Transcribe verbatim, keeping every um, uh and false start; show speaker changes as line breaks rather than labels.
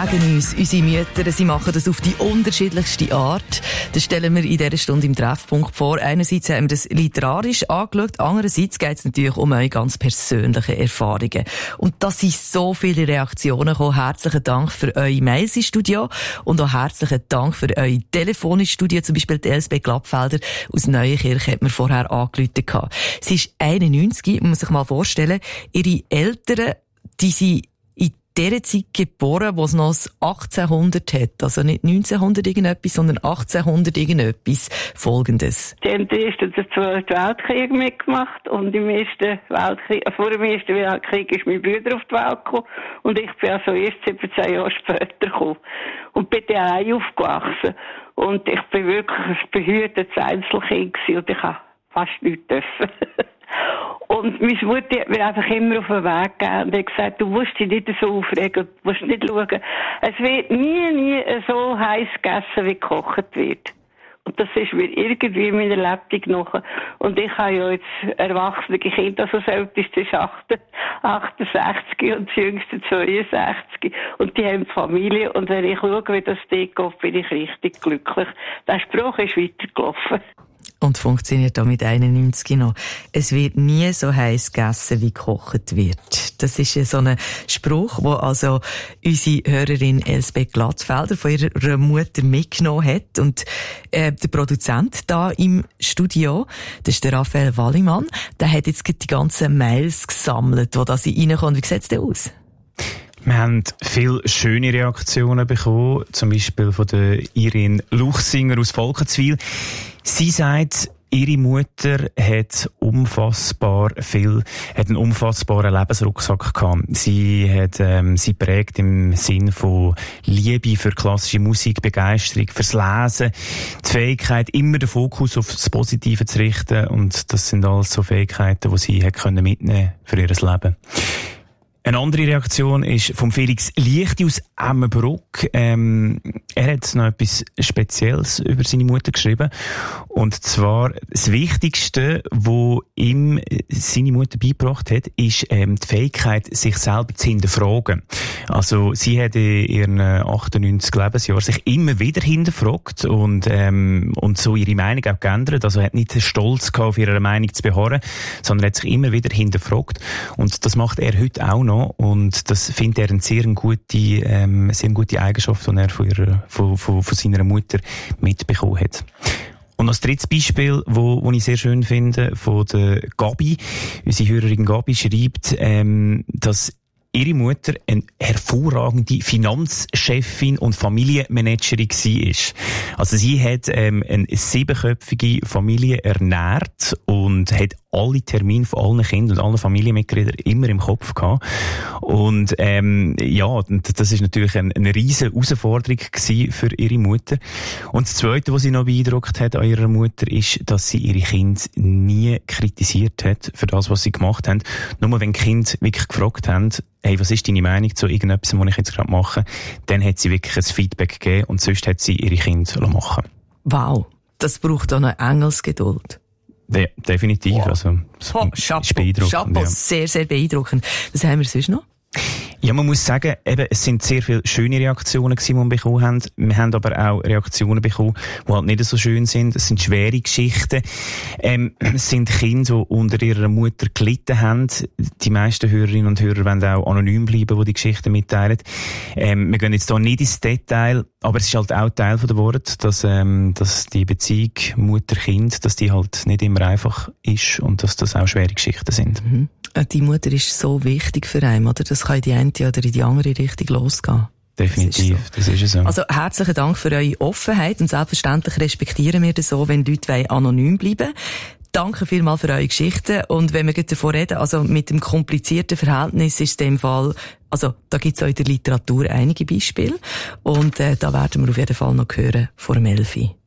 sagen uns unsere Mütter, sie machen das auf die unterschiedlichste Art. Das stellen wir in dieser Stunde im Treffpunkt vor. Einerseits haben wir das literarisch angeschaut, andererseits geht es natürlich um eure ganz persönlichen Erfahrungen. Und da sind so viele Reaktionen gekommen. Herzlichen Dank für eure Mails ins Studio und auch herzlichen Dank für eure Telefon ins Studio. Zum Beispiel die Elsbeth Glattfelder aus Neuenkirch hat mir vorher angerufen. Sie ist einundneunzig, muss man sich mal vorstellen. Ihre Eltern, die sind in dieser Zeit geboren, wo es noch das achtzehnhundert hat. Also nicht neunzehnhundert irgendetwas, sondern achtzehnhundert irgendetwas. Folgendes.
Die haben den ersten und den zweiten Weltkrieg mitgemacht und im ersten Weltkrieg, vor dem ersten Weltkrieg ist mein Bruder auf die Welt gekommen und ich bin also erst siebzehn Jahre später gekommen und bin daheim aufgewachsen. Und ich bin wirklich ein behütetes Einzelkind gewesen und ich habe fast nichts dürfen. Und meine Mutter hat mir einfach immer auf den Weg gegeben und hat gesagt, du musst dich nicht so aufregen, du musst nicht schauen. Es wird nie, nie so heiß gegessen, wie gekocht wird. Und das ist mir irgendwie in meiner Lebtung noch. Und ich habe ja jetzt erwachsene Kinder, also das älteste ist achtundsechzig und das jüngste zweiundsechzig. Und die haben Familie. Und wenn ich schaue, wie das dort geht, bin ich richtig glücklich. Der Spruch ist weitergelaufen.
Und funktioniert auch mit einundneunzig noch. Es wird nie so heiß gegessen, wie gekocht wird. Das ist so ein Spruch, den also unsere Hörerin Elsbeth Glattfelder von ihrer Mutter mitgenommen hat. Und äh, der Produzent da im Studio, das ist der Raphael Wallimann, der hat jetzt die ganzen Mails gesammelt, die da reinkommen. Wie sieht es denn aus?
Wir haben viele schöne Reaktionen bekommen, zum Beispiel von der Irene Luchsinger aus Volkenswil. Sie sagt, ihre Mutter hat unfassbar viel, hat einen unfassbaren Lebensrucksack gehabt. Sie hat, ähm, sie prägt im Sinn von Liebe für klassische Musik, Begeisterung fürs Lesen, die Fähigkeit, immer den Fokus auf das Positive zu richten. Und das sind alles so Fähigkeiten, die sie hat können mitnehmen für ihr Leben. Eine andere Reaktion ist vom Felix Lichti aus Emmenbruck. Ähm, er hat noch etwas Spezielles über seine Mutter geschrieben. Und zwar das Wichtigste, was ihm seine Mutter beigebracht hat, ist ähm, die Fähigkeit, sich selber zu hinterfragen. Also sie hat in ihren achtundneunzig Lebensjahren sich immer wieder hinterfragt und, ähm, und so ihre Meinung auch geändert. Also er hat nicht den Stolz gehabt, auf ihrer Meinung zu beharren, sondern hat sich immer wieder hinterfragt. Und das macht er heute auch noch. Und das findet er eine sehr gute, ähm, sehr gute Eigenschaft, die er von, ihrer, von, von, von seiner Mutter mitbekommen hat. Und als drittes Beispiel, wo, wo ich sehr schön finde, von der Gabi. Unsere Hörerin Gabi schreibt, ähm, dass ihre Mutter eine hervorragende Finanzchefin und Familienmanagerin war. Also sie hat ähm, eine siebenköpfige Familie ernährt und hat alle Termine von allen Kindern und allen Familienmitgliedern immer im Kopf gehabt. Und ähm, ja, das ist natürlich eine, eine riesige Herausforderung gewesen für ihre Mutter. Und das Zweite, was sie noch beeindruckt hat an ihrer Mutter, ist, dass sie ihre Kinder nie kritisiert hat für das, was sie gemacht haben. Nur wenn die Kinder wirklich gefragt haben, hey, was ist deine Meinung zu irgendetwas, was ich jetzt gerade mache, dann hat sie wirklich ein Feedback gegeben und sonst hat sie ihre Kinder machen.
Wow, das braucht auch eine Engelsgeduld.
Ja, definitiv.
Wow.
Also,
oh, Chapeau, Chapeau, ja. Sehr, sehr beeindruckend. Was haben wir sonst noch?
Ja, man muss sagen, eben, es sind sehr viele schöne Reaktionen gewesen, die wir bekommen haben. Wir haben aber auch Reaktionen bekommen, die halt nicht so schön sind. Es sind schwere Geschichten. Ähm, es sind Kinder, die unter ihrer Mutter gelitten haben. Die meisten Hörerinnen und Hörer wollen auch anonym bleiben, die die Geschichten mitteilen. Ähm, wir gehen jetzt hier nicht ins Detail, aber es ist halt auch Teil von der Wort, dass, ähm, dass die Beziehung Mutter-Kind, dass die halt nicht immer einfach ist und dass das auch schwere Geschichten sind.
Mhm. Die Mutter ist so wichtig für einen, oder? Das kann in die eine oder in die andere Richtung losgehen.
Definitiv, das ist, so. das ist so.
Also herzlichen Dank für eure Offenheit und selbstverständlich respektieren wir das so, wenn Leute anonym bleiben. Danke vielmals für eure Geschichten und wenn wir davon reden, also mit dem komplizierten Verhältnis ist in dem Fall, also da gibt es auch in der Literatur einige Beispiele und äh, da werden wir auf jeden Fall noch hören vor dem Elfi.